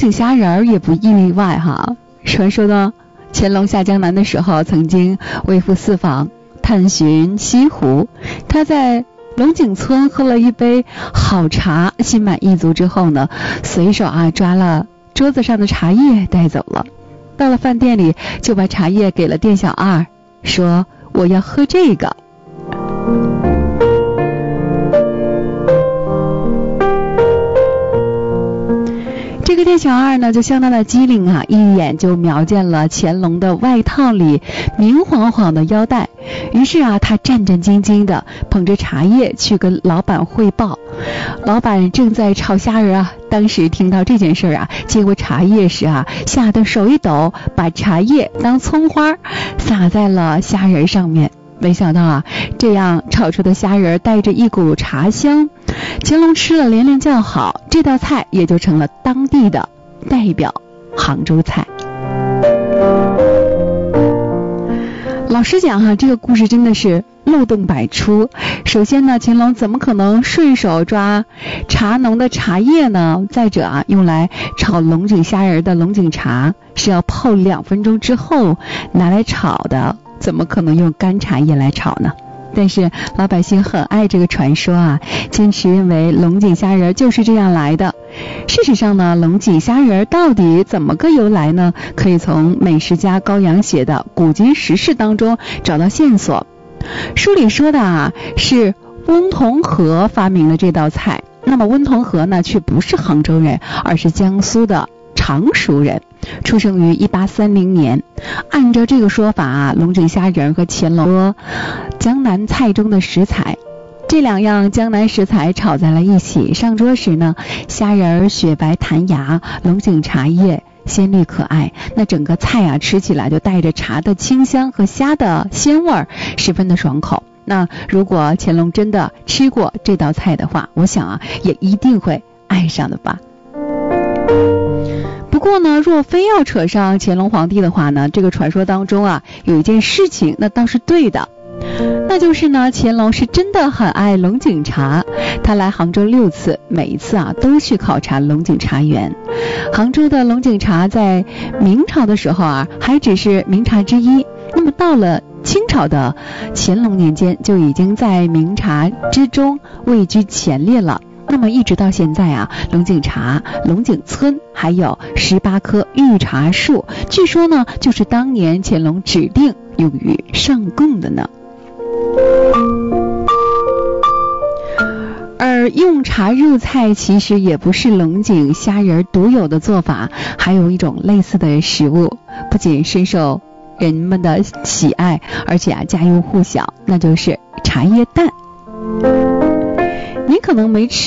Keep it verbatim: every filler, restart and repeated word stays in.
井虾仁也不亦例外哈。传说呢，乾隆下江南的时候，曾经微服私访，探寻西湖。他在龙井村喝了一杯好茶，心满意足之后呢，随手啊抓了桌子上的茶叶带走了。到了饭店里，就把茶叶给了店小二，说我要喝这个。这个店小二呢就相当的机灵啊，一眼就瞄见了乾隆的外套里明晃晃的腰带，于是啊他战战兢兢的捧着茶叶去跟老板汇报。老板正在炒虾仁啊，当时听到这件事啊，接过茶叶时啊，吓得手一抖，把茶叶当葱花撒在了虾仁上面。没想到啊，这样炒出的虾仁带着一股茶香，乾隆吃了连连叫好，这道菜也就成了当地的代表杭州菜。老实讲哈，这个故事真的是漏洞百出。首先呢，乾隆怎么可能顺手抓茶农的茶叶呢？再者啊，用来炒龙井虾仁的龙井茶是要泡两分钟之后拿来炒的，怎么可能用干茶叶来炒呢？但是老百姓很爱这个传说啊，坚持认为龙井虾仁就是这样来的。事实上呢，龙井虾仁到底怎么个由来呢？可以从美食家高阳写的《古今时事》当中找到线索。书里说的啊，是温同和发明了这道菜。那么温同和呢，却不是杭州人，而是江苏的常熟人，出生于一八三零年。按照这个说法啊，龙井虾仁和乾隆江南菜中的食材，这两样江南食材炒在了一起，上桌时呢，虾仁雪白弹牙，龙井茶叶鲜绿可爱，那整个菜啊吃起来就带着茶的清香和虾的鲜味，十分的爽口。那如果乾隆真的吃过这道菜的话，我想啊也一定会爱上的吧。不过呢，若非要扯上乾隆皇帝的话呢，这个传说当中啊有一件事情那倒是对的，那就是呢，乾隆是真的很爱龙井茶。他来杭州六次，每一次啊都去考察龙井茶园。杭州的龙井茶在明朝的时候啊还只是名茶之一，那么到了清朝的乾隆年间，就已经在名茶之中位居前列了。那么一直到现在啊，龙井茶、龙井村还有十八棵御茶树，据说呢就是当年乾隆指定用于上贡的呢。而用茶入菜其实也不是龙井虾仁独有的做法，还有一种类似的食物，不仅深受人们的喜爱，而且啊家喻户晓，那就是茶叶蛋。你可能没吃